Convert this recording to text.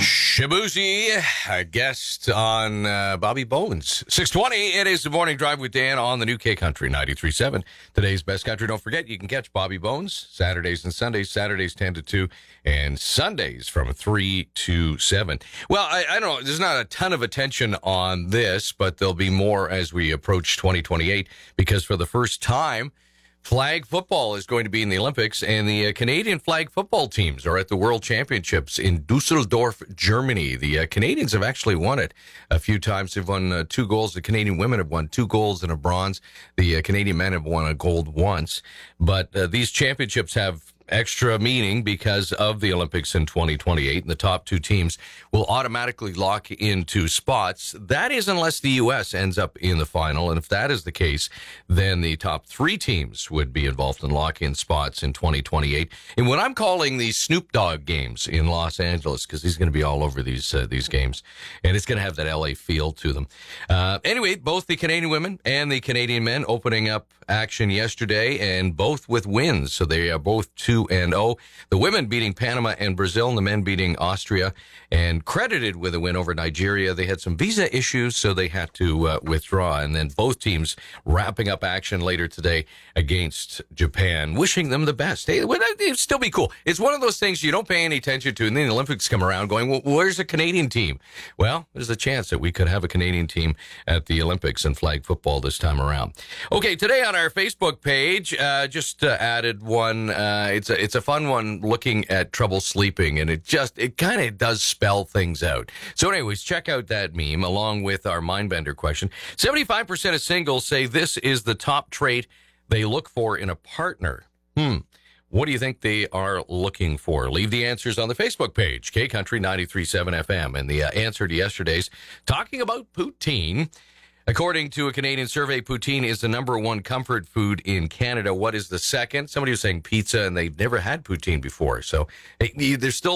Shabuzi, a guest on Bobby Bones. 6:20, it is the Morning Drive with Dan on the new K Country 93.7. Today's best country. Don't forget, you can catch Bobby Bones Saturdays and Sundays. Saturdays 10 to 2 and Sundays from 3 to 7. Well, I don't know. There's not a ton of attention on this, but there'll be more as we approach 2028 because for the first time, flag football is going to be in the Olympics, and the Canadian flag football teams are at the World Championships in Dusseldorf, Germany. The Canadians have actually won it a few times. They've won 2 golds. The Canadian women have won 2 golds and a bronze. The Canadian men have won a gold once. But these championships have extra meaning because of the Olympics in 2028, and the top 2 teams will automatically lock into spots. That is unless the U.S. ends up in the final, and if that is the case, then the top 3 teams would be involved in lock-in spots in 2028. And what I'm calling the Snoop Dogg games in Los Angeles, because he's going to be all over these games, and it's going to have that L.A. feel to them. Anyway, both the Canadian women and the Canadian men opening up action yesterday, and both with wins, so they are both 2-0. The women beating Panama and Brazil, and the men beating Austria, and credited with a win over Nigeria. They had some visa issues, so they had to withdraw. And then both teams wrapping up action later today against Japan. Wishing them the best. Hey, it'd still be cool. It's one of those things you don't pay any attention to, and then the Olympics come around going, well, where's the Canadian team? Well, there's a chance that we could have a Canadian team at the Olympics in flag football this time around. Okay, today on our Facebook page, just added one. It's a fun one looking at trouble sleeping, and it kind of does spell things out. So anyways, check out that meme along with our Mindbender question. 75% of singles say this is the top trait they look for in a partner. What do you think they are looking for? Leave the answers on the Facebook page, K Country 93.7 FM. And the answer to yesterday's talking about poutine. According to a Canadian survey, poutine is the number 1 comfort food in Canada. What is the second? Somebody was saying pizza, and they've never had poutine before. So there's still